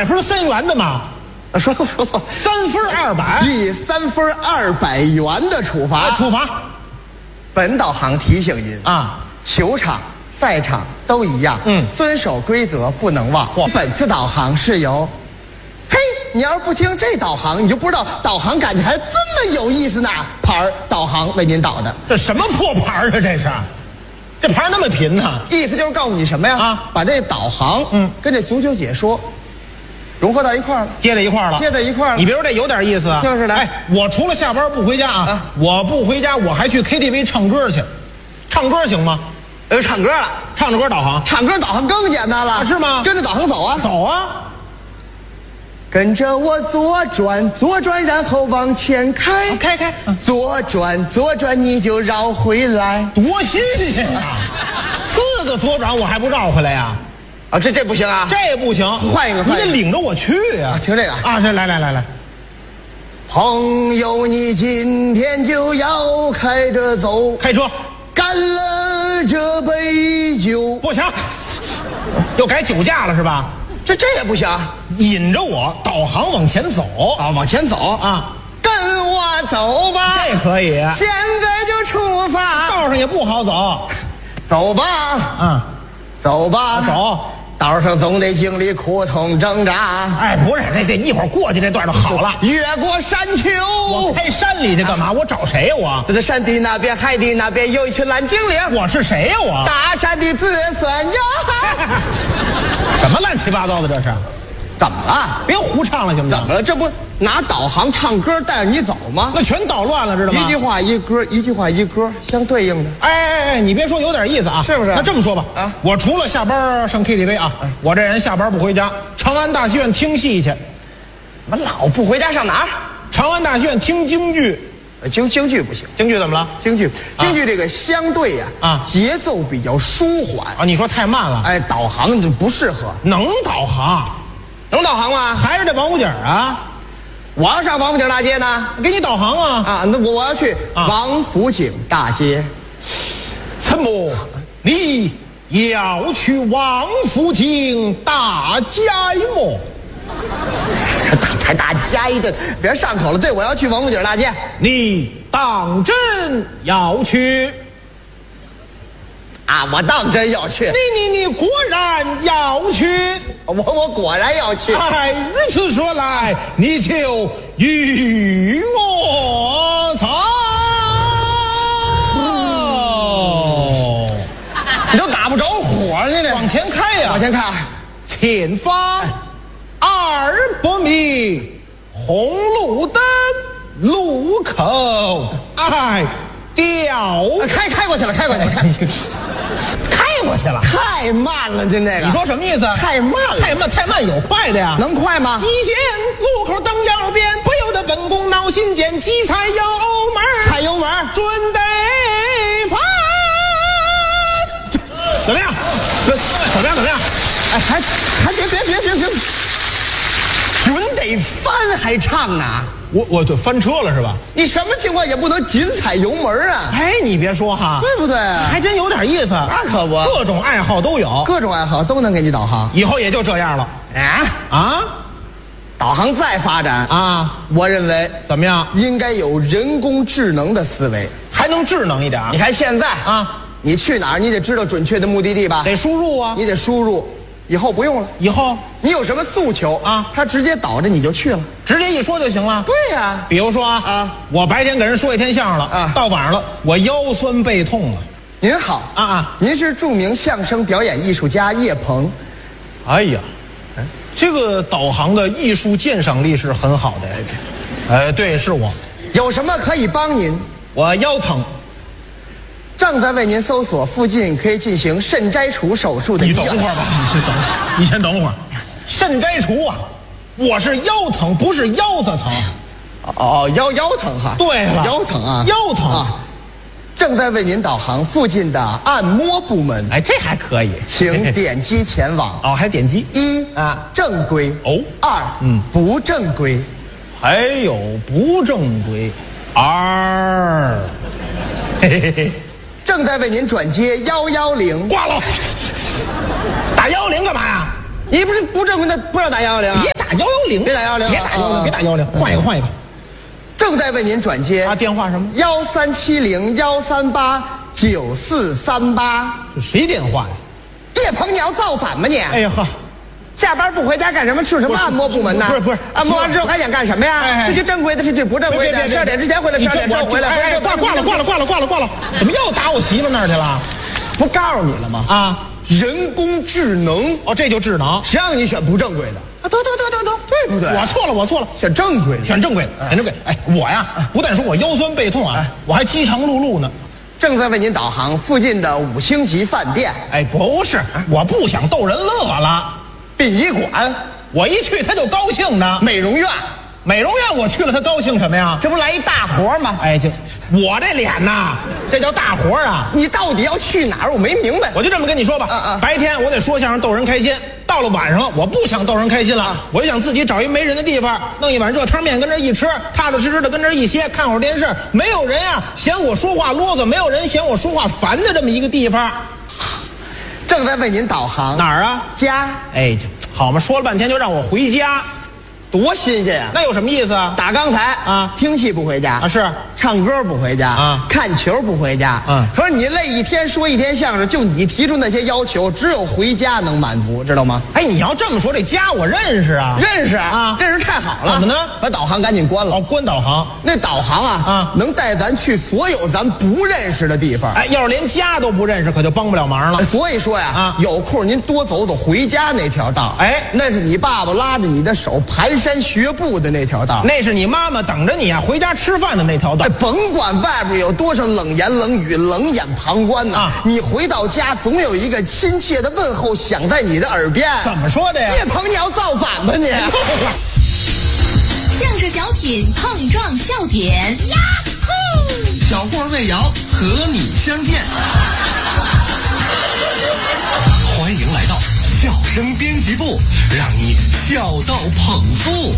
200分3元的吗？ 说错 3分200， 以3分200元的处罚。 处罚。 本导航提醒您啊， 球场、赛场都一样，遵守规则不能忘。本次导航是由，嘿，你要是不听这导航，你就不知道导航感觉还这么有意思呢。牌导航为您导的， 这什么破牌啊？这是，这牌那么贫呢？ 意思就是告诉你什么呀？ 啊， 把这导航，跟这足球解说融合到一块儿了， 接在一块儿了， 接在一块儿了。 你别说这有点意思啊， 就是的。 哎，我除了下班不回家啊，我不回家，我还去 KTV 唱歌去，唱歌行吗？ 唱歌了， 唱着歌导航， 唱歌导航更简单了， 是吗？ 跟着导航走啊， 走啊， 跟着我左转，左转然后往前开， 开， 左转你就绕回来， 多新鲜啊！4个左转我还不绕回来呀？ 啊，这不行啊， 这不行， 换一个， 你得领着我去呀！ 听这个啊，这来， 朋友，你今天就要开着走， 开车， 干了这杯酒， 不行，又改酒驾了是吧？ 这也不行， 引着我导航往前走啊，往前走啊， 跟我走吧， 这可以， 现在就出发， 道上也不好走， 走吧，走吧， 走。 道上总得经历苦痛挣扎。 哎，不是，那一会儿过去这段就好了。 越过山丘， 我开山里去干嘛？我找谁呀？我在山的那边，海的那边有一群蓝精灵。 我是谁呀？我大山的子孙呀！ 什么乱七八糟的这是？ 怎么了？ 别胡唱了行不行？ 怎么了？这不拿导航唱歌带着你走吗？ 那全捣乱了，知道吗？ 一句话一歌，一句话一歌，相对应的。 哎，你别说，有点意思啊， 是不是？ 那这么说吧， 啊， 我除了下班上 KTV 啊，我这人下班不回家，长安大戏院听戏去。 怎么老不回家上哪儿？ 长安大戏院听京剧。 京剧不行， 京剧怎么了？ 京剧这个相对呀，节奏比较舒缓啊。你说太慢了， 哎，导航就不适合。 能导航？ 能导航吗？ 还是这王府井啊？ 我要上王府井大街呢， 给你导航啊！ 啊，那我要去王府井大街。 陈某，你要去王府井大街么？ 还大街的，别上口了。对，我要去王府井大街。 你当真要去？ 啊，我当真要去。 你果然要去。 我果然要去。 哎，如此说来，你就与我走。 你都打不着火呢， 往前开呀！ 往前开。 前方200米，红绿灯路口。哎，掉。 开过去了，开过去了，太慢了，真这个。 你说什么意思？ 太慢了， 太慢，有快的呀？ 能快吗？ 一见路口灯角边，不由得本宫闹心间，急踩油门， 踩油门， 准得翻。怎么样？哎， 还别，准得翻还唱呢。 我就翻车了是吧？ 你什么情况也不能仅踩油门啊！ 哎，你别说哈， 对不对？ 还真有点意思。 那可不， 各种爱好都有， 各种爱好都能给你导航。 以后也就这样了。 导航再发展啊， 我认为怎么样？ 应该有人工智能的思维， 还能智能一点。 你看现在啊， 你去哪儿，你得知道准确的目的地吧？ 得输入啊， 你得输入。以后不用了， 以后你有什么诉求啊， 他直接导着你就去了， 直接一说就行了。 对呀， 比如说我白天给人说一天相声了到晚上了，我腰酸背痛了。 您好您是著名相声表演艺术家叶鹏。 哎呀，这个导航的艺术鉴赏力是很好的。对，是我。 有什么可以帮您？ 我腰疼。 正在为您搜索附近可以进行肾摘除手术的医院。 你等会儿吧，你先等会儿。肾摘除啊，我是腰疼，不是腰子疼。 腰疼哈。 对了， 腰疼啊， 腰疼啊。 正在为您导航附近的按摩部门。 哎，这还可以， 请点击前往。 还点击 1正规2不正规， 还有不正规2。 正在为您转接110。 挂了。打110干嘛呀？ 你不是不正规的，不要打110啊？ 别 130， 别打110， 别打110，别打110，换一个。 正在为您转接啊，电话什么 ？1370-138-9438。 这谁电话呀？ 叶鹏，你要造反吗你？ 哎呀呵， 下班不回家干什么？去什么按摩部门呢？ 不是， 按摩完之后还想干什么呀？是去正规的，是去不正规的？12点之前回来，12点之后回来。 哎，挂了，怎么又打我媳妇那儿去了？ 不告诉你了吗？ 啊， 人工智能哦，这就智能， 谁让你选不正规的？ 得， 对不对？ 我错了， 选正规的， 选正规的。哎，我呀，不但说我腰酸背痛啊，我还饥肠辘辘呢。 正在为您导航附近的5星级饭店。 哎，不是，我不想逗人乐了。 殡仪馆， 我一去他就高兴呢。 美容院我去了，他高兴什么呀？ 这不来一大活吗？ 哎，我这脸呐，这叫大活啊！ 你到底要去哪儿？我没明白。 我就这么跟你说吧，白天我得说相声逗人开心，到了晚上我不想逗人开心了，我就想自己找一没人的地方，弄一碗热汤面跟这一吃，踏踏实实的跟这一歇，看会儿电视，没有人啊嫌我说话啰嗦，没有人嫌我说话烦的这么一个地方。 正在为您导航哪儿啊？ 家。 哎，好嘛，说了半天就让我回家。 多新鲜呀！ 那有什么意思啊？ 打刚才啊， 听戏不回家啊，是唱歌不回家啊， 看球不回家。可是你累一天说一天相声，就你提出那些要求，只有回家能满足，知道吗？ 哎，你要这么说，这家我认识啊， 认识太好了。 怎么呢？ 把导航赶紧关了。 哦，关导航。 那导航能带咱去所有咱不认识的地方。 哎，要是连家都不认识，可就帮不了忙了。 所以说呀，有空您多走走回家那条道。 哎， 那是你爸爸拉着你的手蹒跚学步的那条道， 那是你妈妈等着你啊回家吃饭的那条道。 甭管外边有多少冷言冷语、冷眼旁观呢，你回到家总有一个亲切的问候响在你的耳边。 怎么说的呀？ 叶鹏，你要造反吧你？ 相声小品碰撞笑点，呀呼！ 小霍魏瑶和你相见，欢迎来到笑声编辑部，让你笑到捧腹。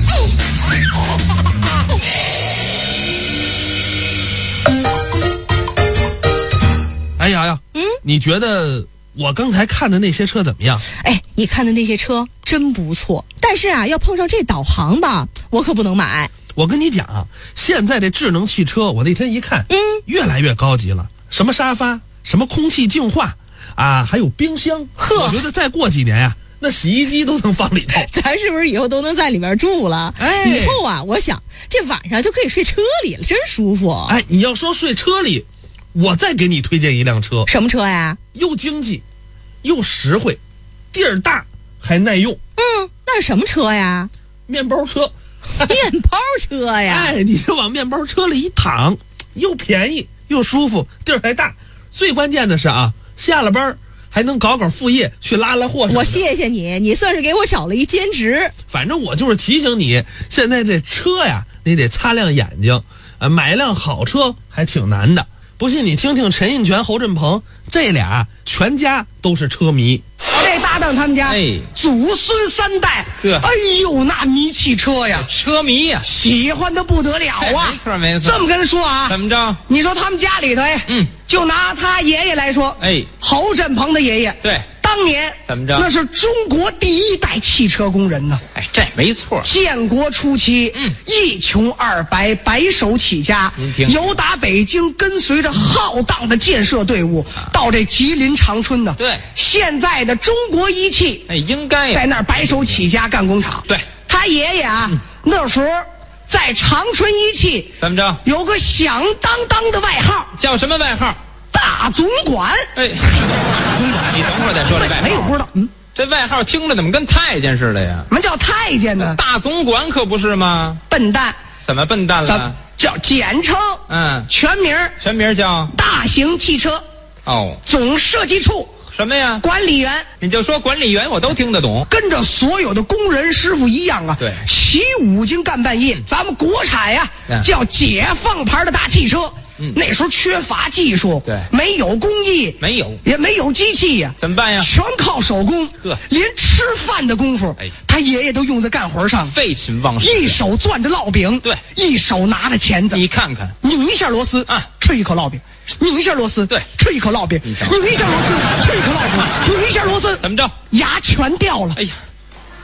哎呀，你觉得我刚才看的那些车怎么样？ 哎，你看的那些车真不错，但是啊，要碰上这导航吧，我可不能买。 我跟你讲啊，现在这智能汽车，我那天一看，越来越高级了，什么沙发，什么空气净化啊，还有冰箱。我觉得再过几年呀，那洗衣机都能放里头。 咱是不是以后都能在里面住了？ 哎， 以后啊，我想这晚上就可以睡车里了，真舒服。 哎，你要说睡车里，我再给你推荐一辆车。 什么车呀？ 又经济，又实惠，地儿大，还耐用。 那是什么车呀？ 面包车。 面包车呀！ 哎，你就往面包车里一躺，又便宜又舒服，地儿还大。最关键的是啊，下了班还能搞副业，去拉货。 我谢谢你，你算是给我找了一兼职。 反正我就是提醒你，现在这车呀，你得擦亮眼睛，买一辆好车还挺难的。不信你听听陈印泉、侯振鹏这俩全家都是车迷。 这搭档他们家，祖孙3代，哎呦，那迷汽车呀， 车迷呀， 喜欢的不得了啊！ 没错。 这么跟人说啊， 怎么着？ 你说他们家里头，就拿他爷爷来说，侯振鹏的爷爷， 对， 当年怎么着？ 那是中国第1代汽车工人呢。 哎，这没错。 建国初期，一穷二白，白手起家，由打北京跟随着浩荡的建设队伍，到这吉林长春呢。 对。 现在的中国一汽， 应该在那儿白手起家干工厂。 对， 他爷爷啊，那时候在长春一汽怎么着， 有个响当当的外号， 叫什么外号？ 大总管。 哎，你等会儿再说这外号。 没有不知道， 这外号听着怎么跟太监似的呀？ 什么叫太监呢？ 大总管可不是吗？ 笨蛋。 怎么笨蛋了？ 叫简称。全名叫大型汽车总设计处。 什么呀？ 管理员。 你就说管理员，我都听得懂。 跟着所有的工人师傅一样啊， 对， 习五更干半夜。咱们国产呀，叫解放牌的大汽车。那时候缺乏技术， 对， 没有工艺，也没有机器呀， 怎么办呀？ 全靠手工，连吃饭的功夫，他爷爷都用在干活上， 废寝忘食， 一手攥着烙饼， 对， 一手拿着钳子， 你看看， 拧一下螺丝啊，吹一口烙饼。拧一下螺丝， 对， 吹一口烙饼；拧一下螺丝，吹一口烙饼；拧一下螺丝， 怎么着？ 牙全掉了。 哎呀，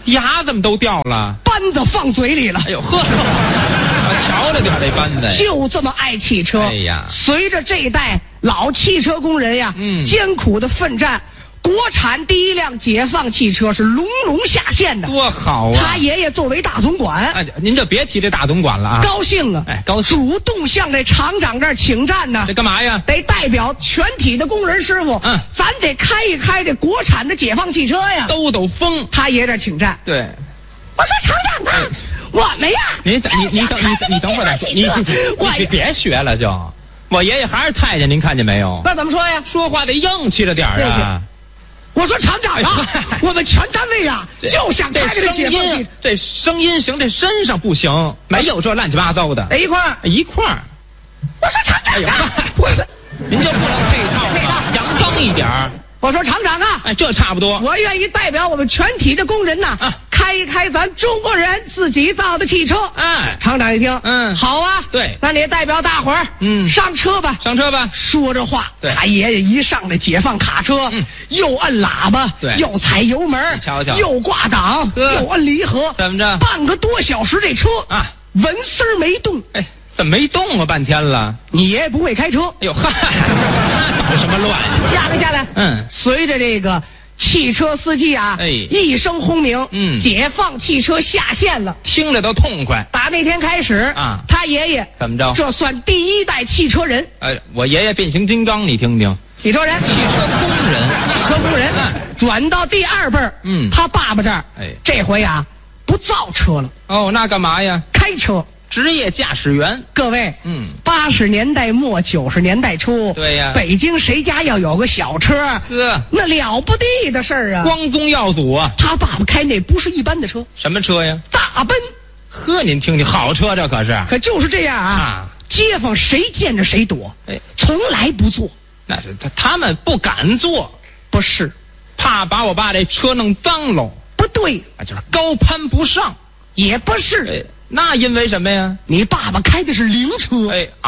牙怎么都掉了？ 扳子放嘴里了。 哎呦呵，我瞧着点这扳子， 就这么爱汽车。 哎呀， 随着这一代老汽车工人呀，艰苦的奋战，国产第一辆解放汽车是隆隆下线的， 多好啊！ 他爷爷作为大总管， 哎，您就别提这大总管了啊， 高兴啊！ 哎，高兴， 主动向这厂长这儿请战呢。 这干嘛呀？ 得代表全体的工人师傅，咱得开一开这国产的解放汽车呀， 兜兜风。 他爷这请战。 对， 我说厂长啊，我们呀， 你等会儿再说，你别学了就。我爷爷还是太监，您看见没有？ 那怎么说呀？ 说话得硬气着点儿啊！ 我说厂长啊，我们全单位啊就想开这个解放汽车， 这声音行，这身上不行，没有这乱七八糟的。 一块儿。我说厂长啊， 您就不能配套，阳刚一点儿。 我说厂长啊， 哎，这差不多。 我愿意代表我们全体的工人呐，开一开咱中国人自己造的汽车。 哎， 厂长一听，好啊， 对， 咱得代表大伙儿，上车吧， 上车吧。 说着话， 对， 他爷爷一上这解放卡车，又摁喇叭， 对， 又踩油门， 瞧瞧， 又挂档，又摁离合， 怎么着？ 半个多小时，这车啊，纹丝儿没动。 哎，怎么没动啊？半天了。 你爷爷不会开车？ 哎呦，捣什么乱？ 下来。随着这个汽车司机啊，一声轰鸣，解放汽车下线了， 听着都痛快。 打那天开始啊， 他爷爷怎么着？ 这算第一代汽车人。 我爷爷变形金刚，你听听。 汽车人， 汽车工人， 转到第二辈儿，他爸爸这儿，这回啊，不造车了。 哦，那干嘛呀？ 开车。 职业驾驶员。 各位，80年代末90年代初， 对呀， 北京谁家要有个小车，那了不地的事儿啊， 光宗耀祖啊。 他爸爸开那不是一般的车。 什么车呀？ 大奔。 呵，您听听，好车这可是。 可就是这样啊，街坊谁见着谁躲，从来不坐。 那是他们不敢坐， 不是， 怕把我爸这车弄脏喽。 不对， 就是高攀不上， 也不是。 那因为什么呀？ 你爸爸开的是灵车。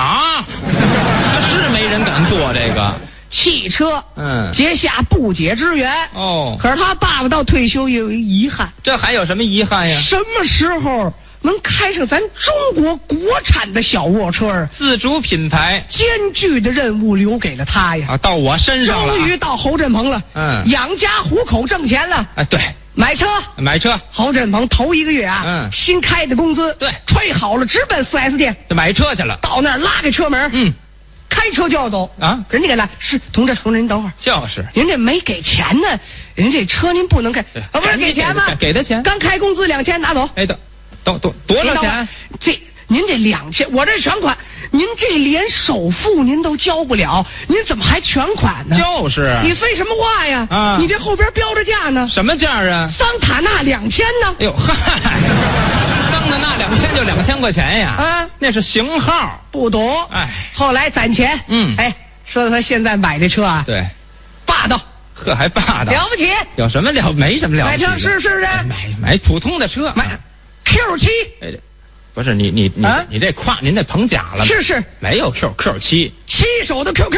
是没人敢坐这个汽车。结下不解之缘。可是他爸爸到退休也有一遗憾。 这还有什么遗憾呀？ 什么时候能开上咱中国国产的小卧车？ 自主品牌， 艰巨的任务留给了他呀。 到我身上了。 终于到侯振鹏了。养家糊口挣钱了。 对。 买车，侯振鹏头1个月啊，新开的工资，对，揣好了直奔4S店， 就买车去了。 到那儿拉这车门，开车就要走啊。人家给来，是同志，您等会儿， 就是您这没给钱呢，人这车您不能开，不是给钱吗？ 给的钱， 刚开工资2000拿走。 哎，多少钱？ 您这2000，我这全款，您这连首付您都交不了，您怎么还全款呢？ 就是， 你废什么话呀？啊，你这后边标着价呢？ 什么价啊？ 桑塔纳2000呢？ 哎呦，桑塔纳2000就2000块钱呀？啊，那是型号， 不懂。哎，后来攒钱，说他现在买这车啊， 对， 霸道， 还霸道， 了不起？ 有什么了？没什么了不起。 买车是不是？ 买普通的车， 买 Q7。 不是你这夸您这捧假了？ 是， 没有 Q7， 7手的 QQ。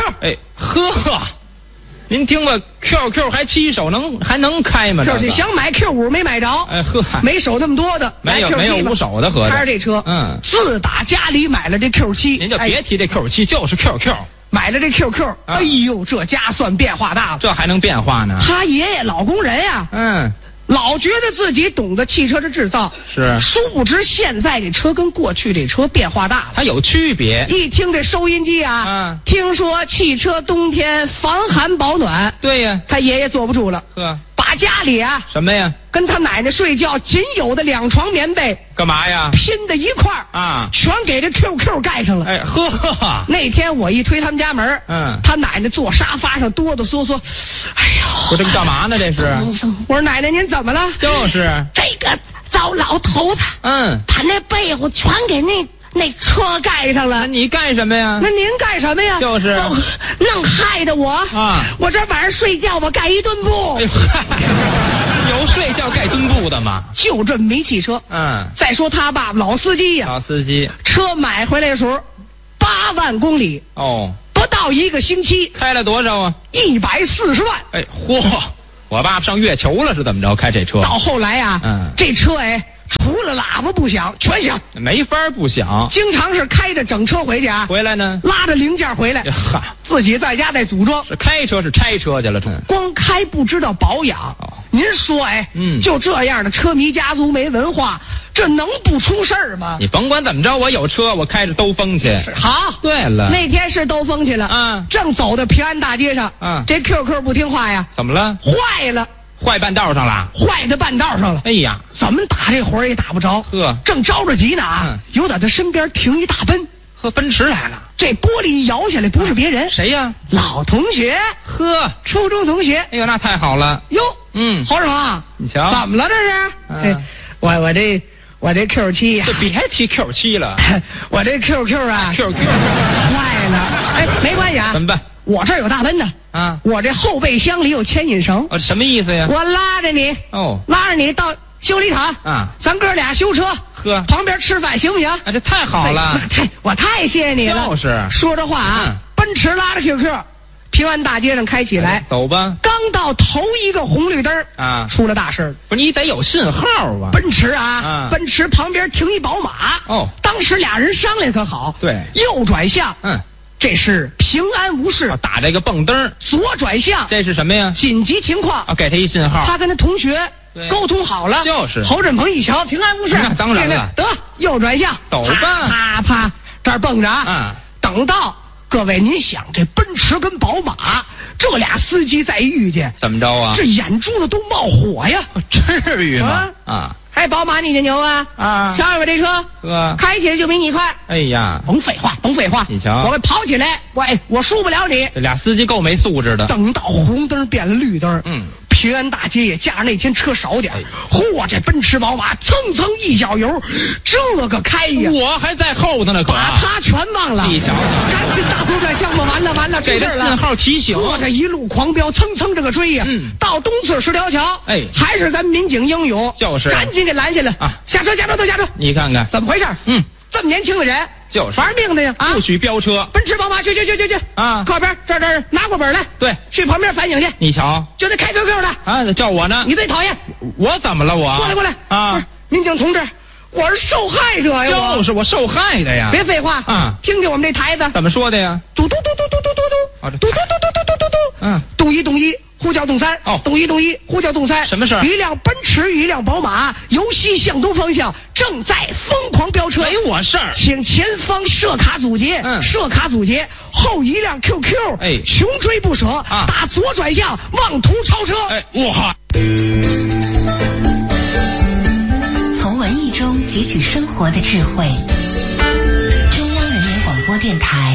您听吧 ，QQ 还7手还能开吗？ 就是想买 Q5没买着。没手那么多的， 没有5手的合着。 还是这车，自打家里买了这 Q7， 您就别提这 Q7，就是 QQ。 买了这 QQ，哎呦，这家算变化大了。 这还能变化呢？ 他爷爷老工人呀，老觉得自己懂得汽车的制造， 是， 殊不知现在这车跟过去这车变化大了， 它有区别。 一听这收音机啊，听说汽车冬天防寒保暖， 对呀， 他爷爷坐不住了，把家里啊什么呀， 跟他奶奶睡觉仅有的2床棉被干嘛呀？ 拼在一块儿啊， 全给这 QQ 盖上了。 哎那天我一推他们家门，他奶奶坐沙发上哆哆嗦嗦，哎呦， 我这干嘛呢？这是？ 我说奶奶您怎么了？ 就是这个糟老头子，他那被子全给那车盖上了。 你干什么呀？ 那您干什么呀？ 就是弄害的我啊！我这晚上睡觉我盖一墩布。 有睡觉盖墩布的吗？ 就这么没汽车。再说他爸爸老司机呀， 老司机， 车买回来的时候8万公里哦， 不到1个星期， 开了多少啊？ 140万。 哎， 我爸爸上月球了是怎么着？开这车到后来啊，这车除了喇叭不响，全响， 没法不响。 经常是开着整车回去啊， 回来呢拉着零件回来，自己在家再组装。 是开车是拆车去了， 光开不知道保养。您说就这样的车迷家族没文化，这能不出事儿吗？ 你甭管怎么着，我有车，我开着兜风去。 好， 对了， 那天是兜风去了，正走到平安大街上，这 QQ 不听话呀， 怎么了？ 坏了。 坏半道上了， 坏在半道上了。 哎呀， 怎么打这活也打不着。正着着急呢有在他身边停一大奔， 奔驰来了。 这玻璃一摇下来，不是别人，谁呀？老同学，初中同学。 哎呦，那太好了。 哟，侯师傅， 你瞧， 怎么了这是？我这 Q7 呀， 别提 Q7 了， 我这 QQ 啊 ，QQ 坏了。没关系啊， 怎么办？ 我这儿有大奔呢，我这后备箱里有牵引绳。 什么意思呀？ 我拉着你，拉着你到修理厂，咱哥俩修车，旁边吃饭行不行？ 这太好了， 我太谢谢你了。 就是说这话奔驰拉着 QQ，平安大街上开起来， 走吧。 刚到头一个红绿灯出了大事。 不是你得有信号啊。 奔驰奔驰旁边停一宝马。当时俩人商量可好， 对， 右转向，这是平安无事， 打这个蹦灯。 左转向， 这是什么呀？ 紧急情况。 给他一信号。 他跟他同学沟通好了， 就是侯振鹏一瞧，平安无事， 那当然了。 得右转向， 走吧。 啪，这儿蹦着等到各位，您想这奔驰跟宝马这俩司机再遇见， 怎么着啊？ 这眼珠子都冒火呀！ 至于吗？ 宝马你这牛啊！瞧瞧我这车，开起来就比你快。 哎呀， 甭废话，你瞧，我给跑起来，我输不了你。 这俩司机够没素质的。 等到红灯变了绿灯，平安大街也加上那天车少点，这奔驰宝马蹭一脚油，这个开呀！ 我还在后头呢， 把他全忘了。 你瞧， 赶紧大左转向吧！完了， 给他信号提醒。 这一路狂飙，蹭这个追呀！到东四十条桥，还是咱民警英勇， 就是赶紧给拦下来下车！ 你看看怎么回事？这么年轻的人， 就是玩命的呀！ 不许飙车！ 奔驰宝马去！靠边，这儿拿过本来。 对， 去旁边反省去。 你瞧， 就那开 QQ 的叫我呢。 你最讨厌我怎么了？我过来民警同志，我是受害者呀！ 就是我受害的呀！ 别废话听听我们这台子怎么说的呀？ 嘟嘟嘟嘟嘟嘟嘟嘟嘟嘟嘟嘟嘟嘟，动一呼叫动三动一呼叫动三。 什么事儿？ 一辆奔驰与一辆宝马由西向东方向正在疯狂飙车。 没我事儿， 请前方设卡阻截。设卡阻截后一辆 QQ 穷追不舍打左转向妄图超车。 哇！ 从文艺中汲取生活的智慧。中央人民广播电台